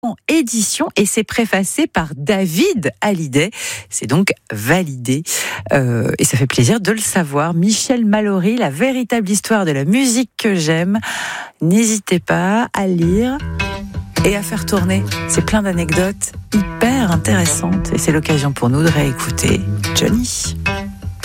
édition et c'est préfacé par David Hallyday. C'est donc validé et ça fait plaisir de le savoir. Michel Mallory, la véritable histoire de la musique que j'aime. N'hésitez pas à lire et à faire tourner. C'est plein d'anecdotes hyper intéressantes et c'est l'occasion pour nous de réécouter Johnny.